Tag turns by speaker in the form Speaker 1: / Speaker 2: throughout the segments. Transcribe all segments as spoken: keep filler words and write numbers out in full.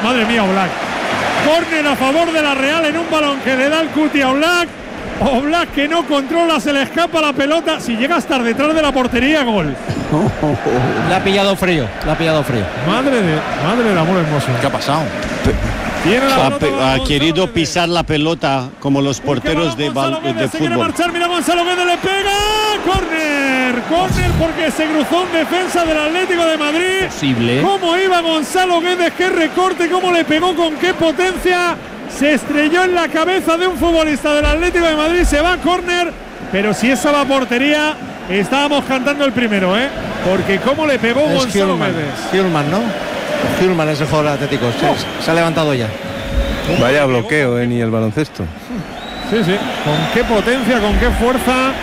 Speaker 1: Madre mía, Oblak. Córner a favor de la Real en un balón que le da el cuti a Oblak. Oblak que no controla, se le escapa la pelota. Si llega a estar detrás de la portería, gol.
Speaker 2: Le ha pillado frío, le ha pillado frío.
Speaker 1: Madre de, madre del amor hermoso.
Speaker 3: ¿Qué ha pasado?
Speaker 1: Tiene la
Speaker 4: ha, ha querido pisar la pelota como los porteros de, bal, de
Speaker 1: se quiere
Speaker 4: fútbol.
Speaker 1: Marchar, mira Gonzalo Guedes, le pega. Córner, córner porque se cruzó en defensa del Atlético de Madrid.
Speaker 2: Posible.
Speaker 1: Cómo iba Gonzalo Guedes, qué recorte, cómo le pegó, con qué potencia. Se estrelló en la cabeza de un futbolista del Atlético de Madrid. Se va a córner, pero si esa va a portería, estábamos cantando el primero, ¿eh? Porque cómo le pegó es Gonzalo
Speaker 2: Hjulmand,
Speaker 1: Guedes.
Speaker 2: Hjulmand, ¿no? Hjulmand es el jugador atlético. Se, oh. se ha levantado ya.
Speaker 5: Vaya bloqueo, ¿eh? Ni el baloncesto.
Speaker 1: Sí, sí. Con qué potencia, con qué fuerza.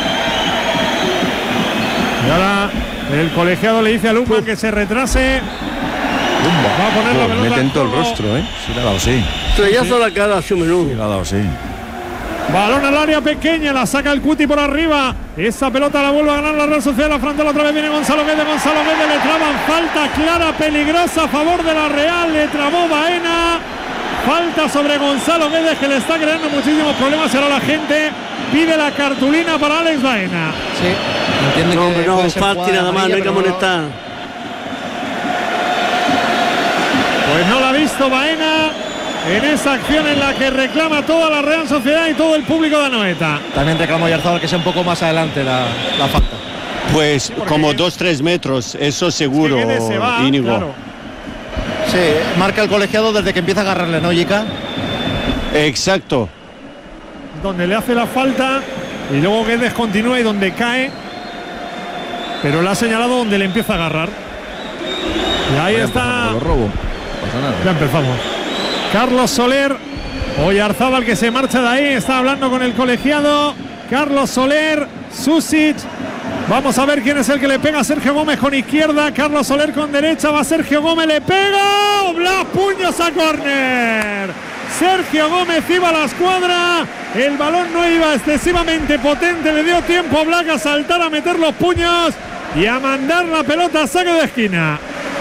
Speaker 1: Y ahora el colegiado le dice a Luma que se retrase. Va a poner la pelota.
Speaker 5: Mete en todo el rostro, ¿eh?
Speaker 3: Sí, le ha dado, sí.
Speaker 6: Estrellazo la cara a su menú.
Speaker 3: Sí, le ha dado, sí.
Speaker 1: Balón al área pequeña, la saca el Cuti por arriba. Esa pelota la vuelve a ganar la Real Sociedad. La frontal otra vez viene Gonzalo Guedes. Gonzalo Guedes le traban falta clara, peligrosa a favor de la Real. Le trabó Baena. Falta sobre Gonzalo Guedes, que le está creando muchísimos problemas. Y ahora la gente pide la cartulina para Alex Baena.
Speaker 2: Sí, entiende
Speaker 6: no,
Speaker 2: que
Speaker 6: hombre, no, falta nada más, no hay que amonestar.
Speaker 1: Pues no la ha visto Baena en esa acción en la que reclama toda la Real Sociedad y todo el público de Anoeta.
Speaker 2: También reclamó Oyarzabal que sea un poco más adelante la, la falta.
Speaker 4: Pues como dos, tres metros, eso seguro,
Speaker 1: se va,
Speaker 4: Íñigo.
Speaker 1: Claro.
Speaker 2: Sí, marca el colegiado desde que empieza a agarrarle, ¿no, Yica?
Speaker 4: Exacto.
Speaker 1: Donde le hace la falta y luego Guedes continúa y donde cae, pero le ha señalado donde le empieza a agarrar. Y ahí
Speaker 5: Vaya,
Speaker 1: está.
Speaker 5: Lo robo. No pasa nada.
Speaker 1: Ya empezamos. Carlos Soler, Oyarzabal que se marcha de ahí, está hablando con el colegiado. Carlos Soler, Susic. Vamos a ver quién es el que le pega a Sergio Gómez con izquierda. Carlos Soler con derecha, va Sergio Gómez, le pega. Blas, puños a córner. Sergio Gómez iba a la escuadra. El balón no iba excesivamente potente. Le dio tiempo a Blas a saltar, a meter los puños y a mandar la pelota a saque de esquina.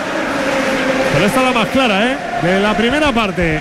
Speaker 1: Pero esta es la más clara, ¿eh? De la primera parte.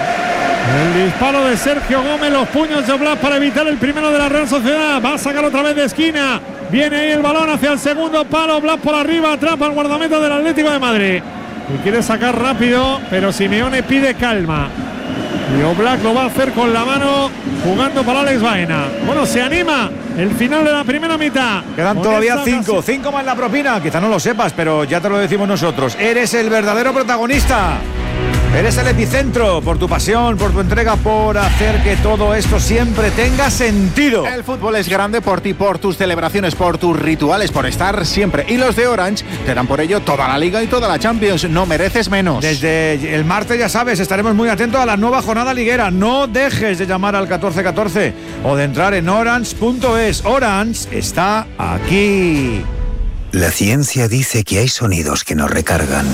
Speaker 1: El disparo de Sergio Gómez, los puños de Blas para evitar el primero de la Real Sociedad. Va a sacar otra vez de esquina. Viene ahí el balón hacia el segundo palo. Blas por arriba, atrapa al guardameta del Atlético de Madrid. Y quiere sacar rápido, pero Simeone pide calma. Y Oblak lo va a hacer con la mano, jugando para Alex Baena. Bueno, se anima el final de la primera mitad.
Speaker 3: Quedan
Speaker 1: Con
Speaker 3: todavía
Speaker 1: esta
Speaker 3: cinco,
Speaker 1: casi...
Speaker 3: cinco más la propina. Quizá no lo sepas, pero ya te lo decimos nosotros. Eres el verdadero protagonista. Eres el epicentro por tu pasión, por tu entrega, por hacer que todo esto siempre tenga sentido.
Speaker 7: El fútbol es grande por ti, por tus celebraciones, por tus rituales, por estar siempre. Y los de Orange te dan por ello toda la Liga y toda la Champions. No mereces menos.
Speaker 3: Desde el martes, ya sabes, estaremos muy atentos a la nueva jornada liguera. No dejes de llamar al catorce catorce o de entrar en orange punto es. Orange está aquí.
Speaker 8: La ciencia dice que hay sonidos que nos recargan.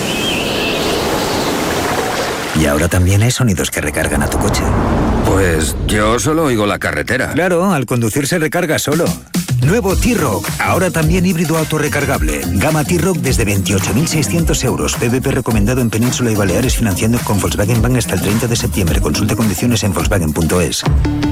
Speaker 8: Y ahora también hay sonidos que recargan a tu coche.
Speaker 9: Pues yo solo oigo la carretera.
Speaker 8: Claro, al conducir se recarga solo. Nuevo T-Roc, ahora también híbrido autorrecargable. Gama T-Roc desde veintiocho mil seiscientos euros. P V P recomendado en Península y Baleares, financiando con Volkswagen Bank hasta el treinta de septiembre. Consulta condiciones en volkswagen punto es.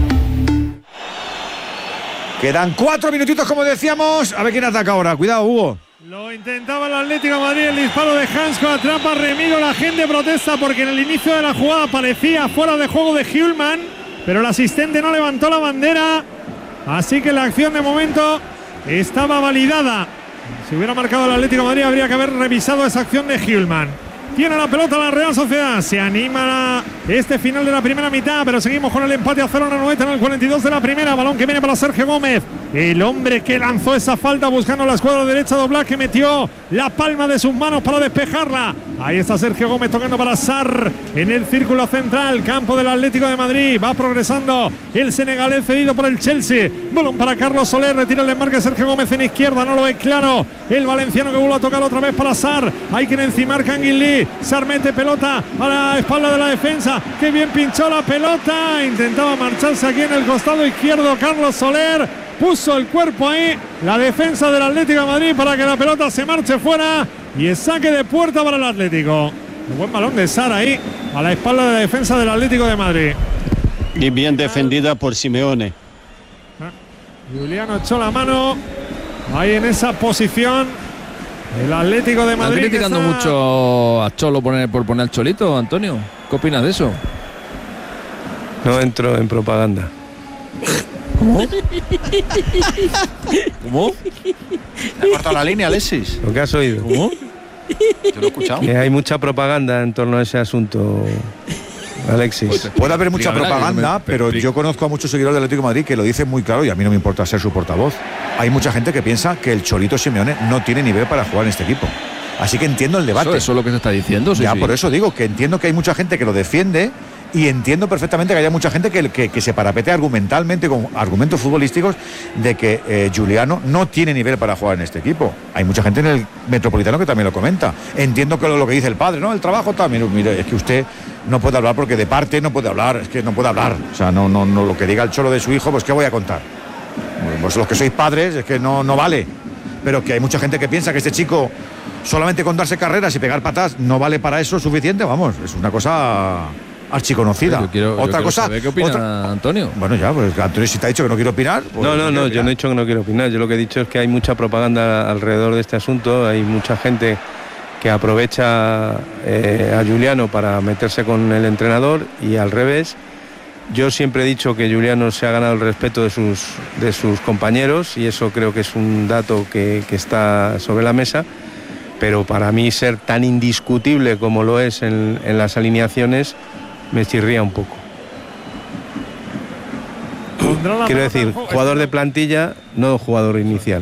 Speaker 3: Quedan cuatro minutitos, como decíamos. A ver quién ataca ahora. Cuidado, Hugo.
Speaker 1: Lo intentaba el Atlético de Madrid, el disparo de Hansko, atrapa Remiro, la gente protesta porque en el inicio de la jugada parecía fuera de juego de Hjulmand, pero el asistente no levantó la bandera, así que la acción de momento estaba validada. Si hubiera marcado el Atlético de Madrid habría que haber revisado esa acción de Hjulmand. Tiene la pelota la Real Sociedad, se anima este final de la primera mitad, pero seguimos con el empate a cero en Anoeta en el cuarenta y dos de la primera. Balón que viene para Sergio Gómez, el hombre que lanzó esa falta buscando la escuadra derecha de Oblak, que metió la palma de sus manos para despejarla. Ahí está Sergio Gómez tocando para Sarr en el círculo central, campo del Atlético de Madrid. Va progresando el senegalés cedido por el Chelsea. Balón para Carlos Soler, retira el desmarque Sergio Gómez en izquierda, no lo ve claro. El valenciano que vuelve a tocar otra vez para Sarr. Hay quien encimar Kangin Lee. Sarr mete pelota a la espalda de la defensa. Qué bien pinchó la pelota. Intentaba marcharse aquí en el costado izquierdo Carlos Soler. Puso el cuerpo ahí la defensa del Atlético de Madrid para que la pelota se marche fuera. Y es saque de puerta para el Atlético. Un buen balón de Sara ahí, a la espalda de la defensa del Atlético de Madrid.
Speaker 4: Y bien defendida por Simeone.
Speaker 1: Juliano echó la mano ahí en esa posición. El Atlético de Madrid.
Speaker 5: Están criticando
Speaker 1: está...
Speaker 5: mucho a Cholo por, por poner al Cholito, Antonio. ¿Qué opinas de eso?
Speaker 10: No entro en propaganda.
Speaker 5: ¿Cómo? ¿Cómo?
Speaker 7: ¿Te ha cortado la línea, Alexis?
Speaker 10: ¿Lo que has oído?
Speaker 5: ¿Cómo?
Speaker 7: ¿Te lo he escuchado?
Speaker 10: Que hay mucha propaganda en torno a ese asunto, Alexis.
Speaker 3: Pues puede haber mucha
Speaker 5: Diga,
Speaker 3: propaganda,
Speaker 5: me,
Speaker 3: pero yo conozco a muchos seguidores del Atlético de Madrid que lo dicen muy claro y a mí no me importa ser su portavoz. Hay mucha gente que piensa que el Cholito Simeone no tiene nivel para jugar en este equipo. Así que entiendo el debate.
Speaker 5: Eso, eso es lo que se está diciendo. Sí,
Speaker 3: ya,
Speaker 5: sí.
Speaker 3: por eso digo que entiendo que hay mucha gente que lo defiende y entiendo perfectamente que haya mucha gente que, que, que se parapete argumentalmente con argumentos futbolísticos de que eh, Juliano no tiene nivel para jugar en este equipo. Hay mucha gente en el Metropolitano que también lo comenta. Entiendo que lo, lo que dice el padre, ¿no? El trabajo también. Mire, es que usted no puede hablar porque de parte no puede hablar, es que no puede hablar. O sea, no, no, no lo que diga el Cholo de su hijo, pues ¿qué voy a contar? Pues los que sois padres, es que no, no vale. Pero que hay mucha gente que piensa que este chico solamente con darse carreras y pegar patas no vale para eso suficiente, vamos, es una cosa archiconocida.
Speaker 5: Yo quiero,
Speaker 3: otra
Speaker 5: yo quiero
Speaker 3: cosa,
Speaker 5: saber ¿qué opina
Speaker 3: otra...
Speaker 5: Antonio?
Speaker 3: Bueno, ya, pues Antonio, si te ha dicho que no quiere opinar. Pues
Speaker 10: no, no, no,
Speaker 3: no
Speaker 10: yo no he dicho que no quiero opinar. Yo lo que he dicho es que hay mucha propaganda alrededor de este asunto. Hay mucha gente que aprovecha eh, a Juliano para meterse con el entrenador y al revés. Yo siempre he dicho que Juliano se ha ganado el respeto de sus, de sus compañeros y eso creo que es un dato que, que está sobre la mesa. Pero para mí ser tan indiscutible como lo es en, en las alineaciones me chirría un poco. Quiero decir, jugador de plantilla, no jugador inicial.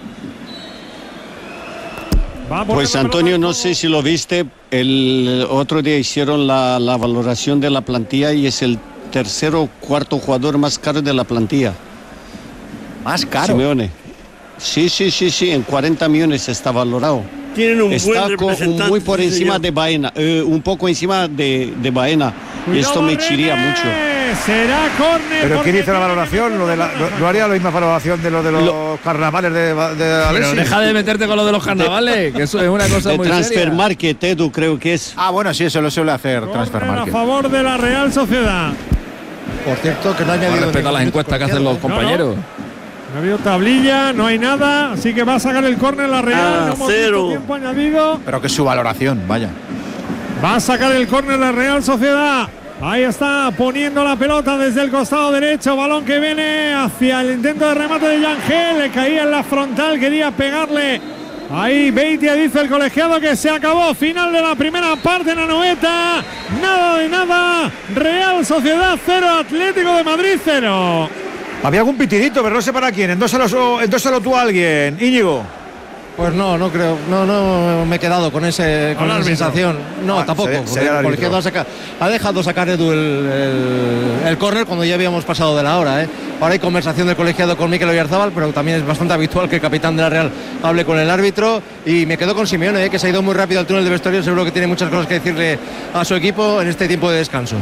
Speaker 4: Pues Antonio, no sé si lo viste, el otro día hicieron la, la valoración de la plantilla y es el tercer o cuarto jugador más caro de la plantilla.
Speaker 7: ¿Más caro?
Speaker 4: Simeone. Sí, sí, sí, sí, en cuarenta millones está valorado.
Speaker 6: Tienen un
Speaker 4: Está
Speaker 6: buen
Speaker 4: con,
Speaker 6: representante.
Speaker 4: muy por
Speaker 6: sí,
Speaker 4: encima
Speaker 6: señor.
Speaker 4: de Baena, eh, un poco encima de, de Baena. Y esto me chiría mucho.
Speaker 1: Será córner.
Speaker 3: ¿Pero qué dice la
Speaker 1: tiene
Speaker 3: valoración? ¿Lo de la, lo, ¿No haría la misma valoración de lo de los
Speaker 4: Lo-
Speaker 3: carnavales de, de Alexis?
Speaker 5: Pero deja de meterte con lo de los carnavales, que eso es una cosa
Speaker 4: De
Speaker 5: muy
Speaker 4: Transfer
Speaker 5: seria.
Speaker 4: Market, Edu, creo que es.
Speaker 7: Ah, bueno, sí, eso lo suele hacer Transfer
Speaker 1: córner a
Speaker 7: Market.
Speaker 1: favor de la Real Sociedad.
Speaker 2: Por cierto, que no ha
Speaker 5: Con
Speaker 2: añadido
Speaker 5: respecto a las encuestas que hacen los compañeros.
Speaker 1: No ha habido tablilla, no hay nada, así que va a sacar el córner la Real.
Speaker 6: Ah,
Speaker 1: no hemos
Speaker 6: cero.
Speaker 1: visto tiempo añadido.
Speaker 7: Pero que es su valoración, vaya.
Speaker 1: Va a sacar el córner la Real Sociedad. Ahí está poniendo la pelota desde el costado derecho. Balón que viene hacia el intento de remate de Yangel. Le caía en la frontal, quería pegarle. Ahí Beitia dice el colegiado que se acabó. Final de la primera parte en Anoeta. Nada de nada. Real Sociedad cero, Atlético de Madrid cero.
Speaker 3: Había algún pitidito, pero no sé para quién. Endósalo, endósalo tú a alguien. Íñigo.
Speaker 2: Pues no, no creo, no, no me he quedado con ese, con esa sensación. No,
Speaker 3: Ah,
Speaker 2: tampoco.
Speaker 3: sería-
Speaker 2: porque
Speaker 3: sería el
Speaker 2: el colegiado
Speaker 3: árbitro.
Speaker 2: ha, saca- ha dejado sacar Edu el, el, el córner cuando ya habíamos pasado de la hora. ¿eh? Ahora hay conversación del colegiado con Mikel Oyarzábal, pero también es bastante habitual que el capitán de la Real hable con el árbitro. Y me quedo con Simeone, ¿eh? que se ha ido muy rápido al túnel de vestuario. Seguro que tiene muchas cosas que decirle a su equipo en este tiempo de descanso.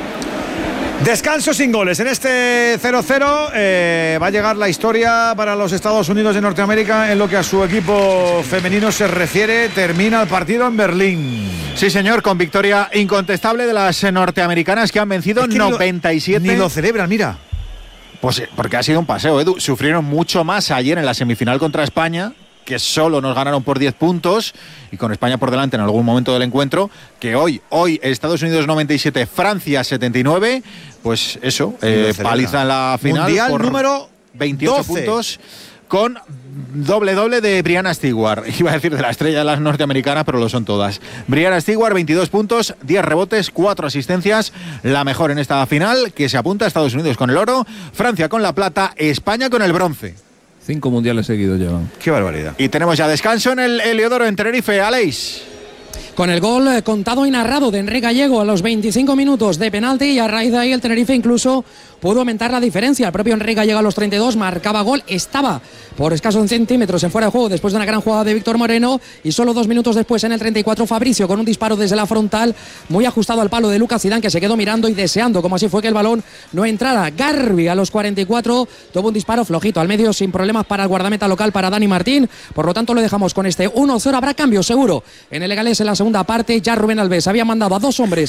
Speaker 3: Descanso sin goles. En este cero cero eh, va a llegar la historia para los Estados Unidos de Norteamérica en lo que a su equipo femenino se refiere. Termina el partido en Berlín.
Speaker 7: Sí, señor, con victoria incontestable de las norteamericanas que han vencido
Speaker 3: Es que ni lo-
Speaker 7: noventa y siete.
Speaker 3: Ni lo celebran, mira.
Speaker 7: Pues eh, porque ha sido un paseo, Edu. Sufrieron mucho más ayer en la semifinal contra España, que solo nos ganaron por diez puntos, y con España por delante en algún momento del encuentro, que hoy, hoy Estados Unidos noventa y siete, Francia setenta y nueve, pues eso,
Speaker 3: Sí,
Speaker 7: eh,
Speaker 3: lo celebra.
Speaker 7: paliza en la final.
Speaker 3: Mundial
Speaker 7: por
Speaker 3: número
Speaker 7: veintiocho
Speaker 3: doce.
Speaker 7: puntos. Con doble doble de Brianna Stewart. Iba a decir de la estrella de las norteamericanas, pero lo son todas. Brianna Stewart, veintidós puntos, diez rebotes, cuatro asistencias. La mejor en esta final, que se apunta a Estados Unidos con el oro, Francia con la plata, España con el bronce.
Speaker 5: Cinco mundiales seguidos llevan.
Speaker 3: Qué barbaridad.
Speaker 7: Y tenemos ya descanso en el Heliodoro en Tenerife. Aleix.
Speaker 11: Con el gol eh, contado y narrado de Enrique Gallego a los veinticinco minutos de penalti, y a raíz de ahí el Tenerife incluso pudo aumentar la diferencia. El propio Enrique Gallego a los treinta y dos marcaba gol, estaba por escasos centímetros en fuera de juego después de una gran jugada de Víctor Moreno, y solo dos minutos después en el treinta y cuatro Fabricio con un disparo desde la frontal muy ajustado al palo de Lucas Zidane, que se quedó mirando y deseando como así fue que el balón no entrara. Garbi a los cuarenta y cuatro tuvo un disparo flojito al medio sin problemas para el guardameta local, para Dani Martín. Por lo tanto lo dejamos con este uno cero. Habrá cambio seguro en el Leganés en la segunda parte. Ya Rubén Alves había mandado a dos hombres